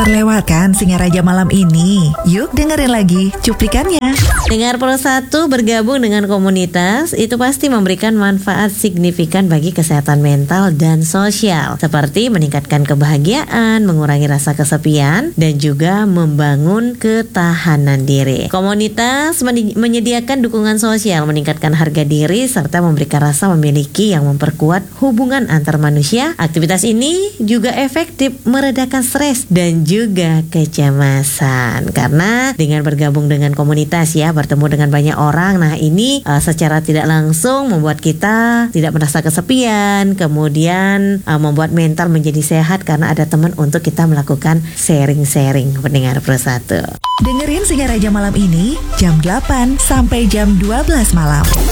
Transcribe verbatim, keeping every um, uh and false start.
terlewatkan Singaraja malam ini. Yuk dengerin lagi cuplikannya. Dengar Pro satu bergabung dengan komunitas itu pasti memberikan manfaat signifikan bagi kesehatan mental dan sosial, seperti meningkatkan kebahagiaan, mengurangi rasa kesepian, dan juga membangun ketahanan diri. Komunitas men- menyediakan dukungan sosial, meningkatkan harga diri, serta memberikan rasa memiliki yang memperkuat hubungan antar manusia. Aktivitas ini juga efektif meredakan stres dan juga kecemasan, karena dengan bergabung dengan komunitas ya, bertemu dengan banyak orang. Nah ini uh, secara tidak langsung membuat kita tidak merasa kesepian, kemudian uh, membuat mental menjadi sehat karena ada teman untuk kita melakukan sharing-sharing. Pendengar Pro satu, dengerin Singaraja malam ini jam delapan sampai jam dua belas malam.